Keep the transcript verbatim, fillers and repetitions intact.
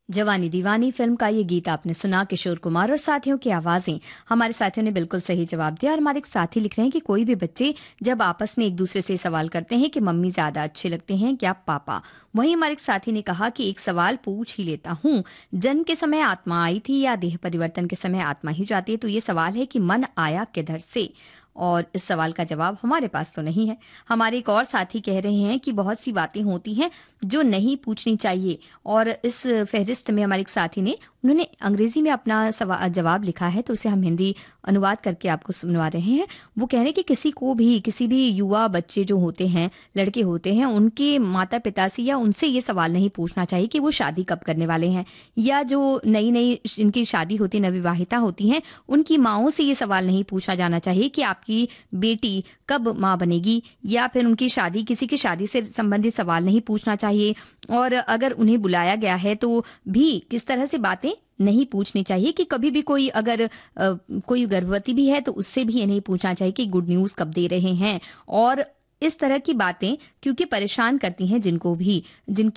जवानी दीवानी फिल्म का ये गीत आपने सुना, किशोर कुमार और साथियों की आवाजें। हमारे साथियों ने बिल्कुल सही जवाब दिया और हमारे एक साथी लिख रहे हैं कि कोई भी बच्चे जब आपस में एक दूसरे से सवाल करते हैं कि मम्मी ज्यादा अच्छे लगते हैं क्या पापा, वहीं हमारे एक साथी ने कहा कि एक सवाल पूछ ही लेता हूँ, जन्म के समय आत्मा आई थी या देह परिवर्तन के समय आत्मा ही जाती है? तो ये सवाल है कि मन आया किधर से, और इस सवाल का जवाब हमारे पास तो नहीं है। हमारे एक और साथी कह रहे हैं कि बहुत सी बातें होती हैं जो नहीं पूछनी चाहिए, और इस फहरिस्त में हमारे एक साथी ने उन्होंने अंग्रेजी में अपना सवा जवाब लिखा है, तो उसे हम हिंदी अनुवाद करके आपको सुनवा रहे हैं। वो कह रहे हैं कि किसी को भी, किसी भी युवा बच्चे जो होते हैं, लड़के होते हैं, उनके माता पिता से या उनसे ये सवाल नहीं पूछना चाहिए कि वो शादी कब करने वाले हैं, या जो नई नई इनकी शादी होती है, नवविवाहिता होती हैं, उनकी माओं से ये सवाल नहीं पूछा जाना चाहिए कि आपकी बेटी कब माँ बनेगी, या फिर उनकी शादी, किसी की शादी से संबंधित सवाल नहीं पूछना चाहिए। और अगर उन्हें बुलाया गया है तो भी किस तरह से बातें नहीं पूछनी चाहिए कि कभी भी कोई अगर आ, कोई गर्भवती भी है तो उससे भी ये नहीं पूछना चाहिए कि गुड न्यूज़ कब दे रहे हैं, और इस तरह की बातें क्योंकि परेशान करती हैं जिनको भी, जिनकी